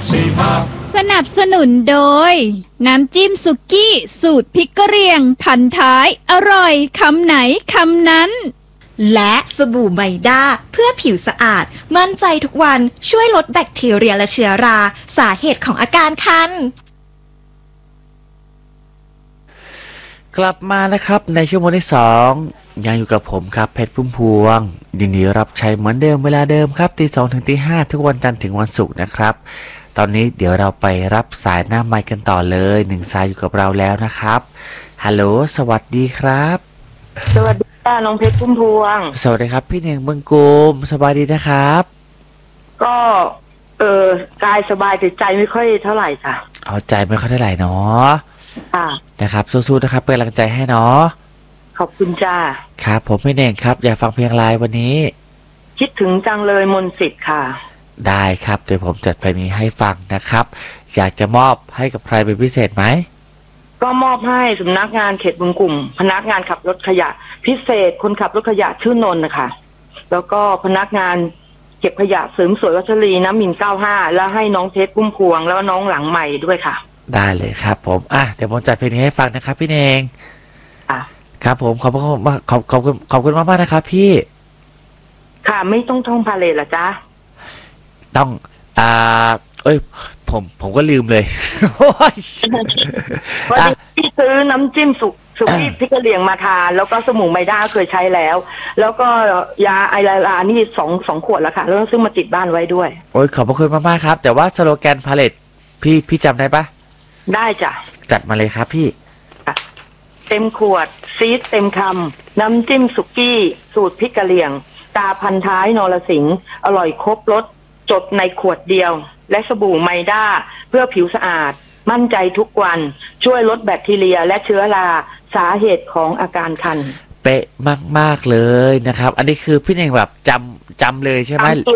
สนับสนุนโดยน้ำจิ้มสุกี้สูตรพริกกะเหรี่ยงพันท้ายอร่อยคำไหนคำนั้นและสบู่ไมด้าเพื่อผิวสะอาดมั่นใจทุกวันช่วยลดแบคทีเรียและเชื้อราสาเหตุของอาการคันกลับมานะครับในชั่วโมงที่2ยังอยู่กับผมครับเพชรพุ่มพวงยินดีรับใช้เหมือนเดิมเวลาเดิมครับตี 2 ถึงตี 5ทุกวันจันทร์ถึงวันศุกร์นะครับตอนนี้เดี๋ยวเราไปรับสายหน้าไมค์กันต่อเลย1สายอยู่กับเราแล้วนะครับฮัลโหลสวัสดีครับสวัสดีค่ะน้องเพชรพุ่มพวงสวัสดีครับพี่เน่งเมืองกุมสบายดีนะครับก็กายสบายแต่ใจไม่ค่อยเท่าไหร่ค่ะเอาใจไม่ค่อยเท่าไหร่เนาะนะครับสู้ๆนะครับเป็นกำลังใจให้เนาะขอบคุณจ้าครับผมพี่เน่งครับอยากฟังเพลงอะไรวันนี้คิดถึงจังเลยมนต์สิทธิ์ค่ะได้ครับเดี๋ยวผมจัดเพลงนี้ให้ฟังนะครับอยากจะมอบให้กับใครเป็นพิเศษไหมก็มอบให้สำนักงานเขตบึงกลุ่มพนักงานขับรถขยะพิเศษคนขับรถขยะชื่อนนท์นะคะแล้วก็พนักงานเก็บขยะเสริมสวยวัชรีน้ำมิน95แล้วให้น้องเพชรพุ่มพวงแล้วน้องหลังใหม่ด้วยค่ะได้เลยครับผมเดี๋ยวผมจัดเพลงนี้ให้ฟังนะครับพี่เองครับผมขอบคุณมากๆนะครับพี่ค่ะไม่ต้องท่องพาเลทหรอจ๊ะต้องผมก็ลืมเลยวันนี้ซื้อน้ำจิ้มสุกี้พริกกะเหรี่ยงมาทานแล้วก็สมุนไมด้าเคยใช้แล้วก็ยาไอลาลานี่สองขวดแล้วค่ะแล้วซื้อมาติดบ้านไว้ด้วยโอ้ยขอบคุณมากๆครับแต่ว่าสโลแกนพาเลทพี่จำได้ปะได้จ้ะจัดมาเลยครับพี่เต็มขวดซีดเต็มคำน้ำจิ้มสุกี้สูตรพริกกะเหรี่ยงตาพันท้ายนรสิงห์อร่อยครบรสจบในขวดเดียวและสบู่ไมด้าเพื่อผิวสะอาดมั่นใจทุกวันช่วยลดแบคทีเรียและเชื้อราสาเหตุของอาการคันเป๊ะมากๆเลยนะครับอันนี้คือพี่เองแบบจำเลยใช่ไหม